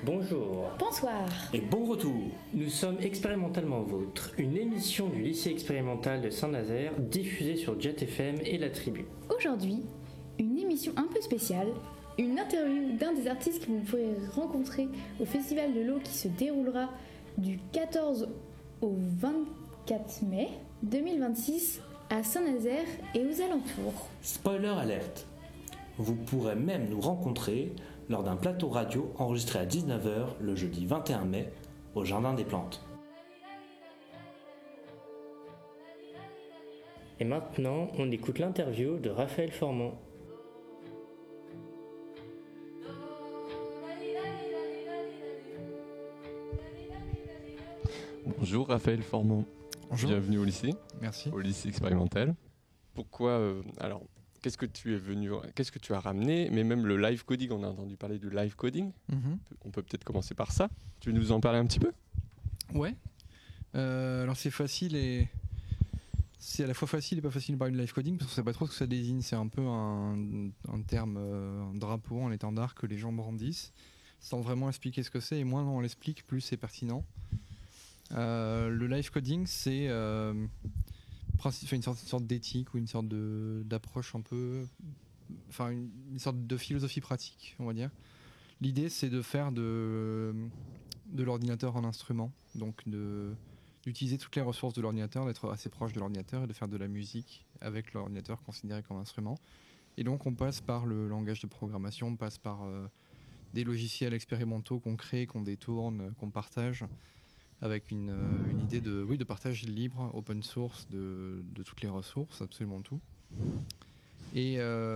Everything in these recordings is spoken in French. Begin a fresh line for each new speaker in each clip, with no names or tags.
Bonjour
Bonsoir.
Et bon retour.
Nous sommes Expérimentalement Vôtre, une émission du lycée expérimental de Saint-Nazaire diffusée sur Jet FM et La Tribu.
Aujourd'hui, une émission un peu spéciale, une interview d'un des artistes que vous pourrez rencontrer au Festival de l'eau qui se déroulera du 14 au 24 mai 2026 à Saint-Nazaire et aux alentours.
Spoiler alerte. Vous pourrez même nous rencontrer lors d'un plateau radio enregistré à 19h le jeudi 21 mai au Jardin des Plantes.
Et maintenant, on écoute l'interview de Raphaël Formand.
Bonjour Raphaël Formand.
Bonjour.
Bienvenue au lycée.
Merci.
Au lycée expérimental. Pourquoi qu'est-ce que tu as ramené? Mais même le live coding, on a entendu parler de live coding. On peut peut-être commencer par ça. Tu veux nous en parler un petit peu?
Ouais. Alors c'est facile et c'est à la fois facile et pas facile de parler de live coding parce qu'on sait pas trop ce que ça désigne. C'est un peu un terme, un drapeau, un étendard que les gens brandissent sans vraiment expliquer ce que c'est. Et moins on l'explique, plus c'est pertinent. Le live coding, c'est une sorte d'éthique ou une sorte d'approche un peu, enfin une sorte de philosophie pratique, on va dire. L'idée, c'est de faire de l'ordinateur un instrument, donc d'utiliser toutes les ressources de l'ordinateur, d'être assez proche de l'ordinateur et de faire de la musique avec l'ordinateur considéré comme instrument. Et donc on passe par le langage de programmation, on passe par des logiciels expérimentaux qu'on crée, qu'on détourne, qu'on partage, avec une idée de partage libre, open source de toutes les ressources, absolument tout. Et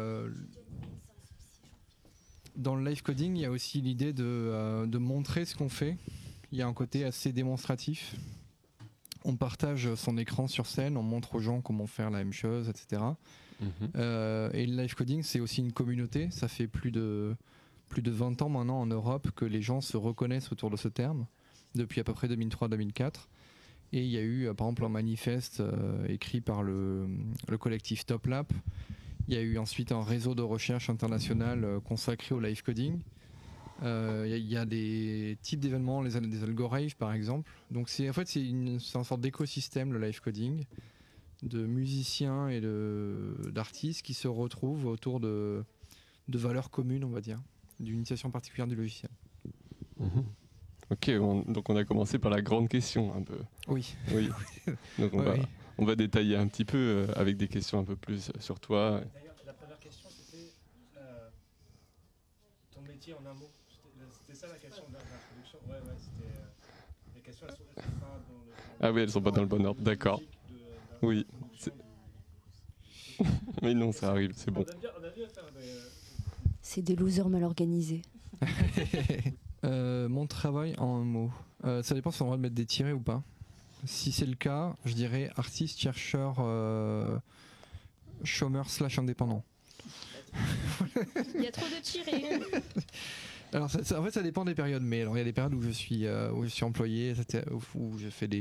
dans le live coding, il y a aussi l'idée de montrer ce qu'on fait. Il y a un côté assez démonstratif. On partage son écran sur scène, on montre aux gens comment faire la même chose, etc. Et le live coding, c'est aussi une communauté. Ça fait plus de 20 ans maintenant en Europe que les gens se reconnaissent autour de ce terme, depuis à peu près 2003-2004. Et il y a eu par exemple un manifeste écrit par le collectif TopLap. Il y a eu ensuite un réseau de recherche international consacré au live coding. Il y a des types d'événements, des algorave par exemple. Donc c'est une sorte d'écosystème, le live coding, de musiciens et d'artistes qui se retrouvent autour de valeurs communes, on va dire, d'une utilisation particulière du logiciel.
Ok, donc on a commencé par la grande question un peu.
Oui.
Donc on va détailler un petit peu avec des questions un peu plus sur toi.
D'ailleurs, la première question c'était ton métier en un mot. C'était ça la question de l'introduction. Ouais, c'était les questions. Elles sont pas dans le.
Ah oui, elles sont pas dans le bon ordre. D'accord. Oui. Mais non, ça arrive, c'est bon.
On a bien faire des.
C'est des losers mal organisés.
Mon travail en un mot. Ça dépend si on a le droit de mettre des tirets ou pas. Si c'est le cas, je dirais artiste, chercheur, chômeur / indépendant.
Il y a trop de tirés.
Alors en fait ça dépend des périodes, mais alors il y a des périodes où je suis employé, où je fais des